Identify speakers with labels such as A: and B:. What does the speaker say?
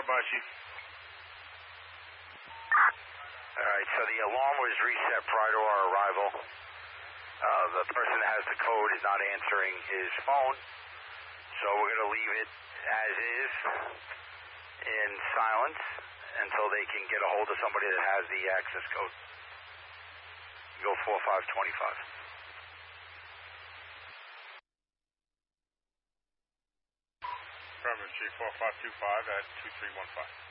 A: by, Chief.
B: All right, so the alarm was reset prior to our arrival. The person that has the code is not answering his phone, so we're going to leave it as is in silence until they can get a hold of somebody that has the access code. Go 4525.
A: Affirmative, Chief. 4525 at 2315.